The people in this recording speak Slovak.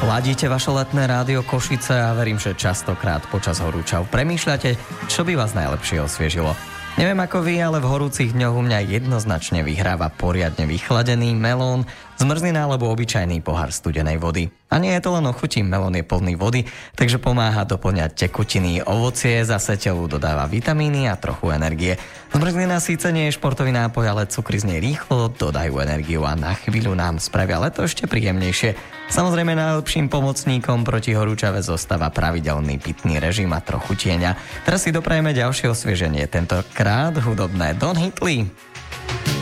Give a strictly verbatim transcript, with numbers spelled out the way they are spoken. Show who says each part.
Speaker 1: Ladíte vaše letné rádio Košice a verím, že častokrát počas horúčav premýšľate, čo by vás najlepšie osviežilo. Neviem ako vy, ale v horúcich dňoch u mňa jednoznačne vyhráva poriadne vychladený melón, zmrzlina alebo obyčajný pohár studenej vody. A nie je to len o chuti, melón je plný vody, takže pomáha doplňať tekutiny. Ovocie zase telu dodáva vitamíny a trochu energie. Zmrzlina síce nie je športový nápoj, ale cukry z nej rýchlo dodajú energiu a na chvíľu nám spravia leto ešte príjemnejšie. Samozrejme najlepším pomocníkom proti horúčave zostáva pravidelný pitný režim a trochu tieňa. Teraz si doprajeme ďalšie osvieženie, tentokrát hudobné Don Hinckley.